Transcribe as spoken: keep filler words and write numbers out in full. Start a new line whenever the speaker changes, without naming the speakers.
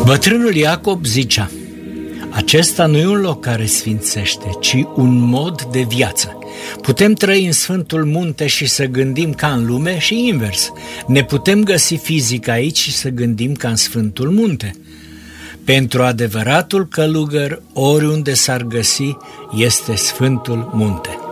Bătrânul Iacob zicea: acesta nu e un loc care sfințește, ci un mod de viață. Putem trăi în Sfântul Munte și să gândim ca în lume și invers. Ne putem găsi fizic aici și să gândim ca în Sfântul Munte. Pentru adevăratul călugăr, oriunde s-ar găsi, este Sfântul Munte.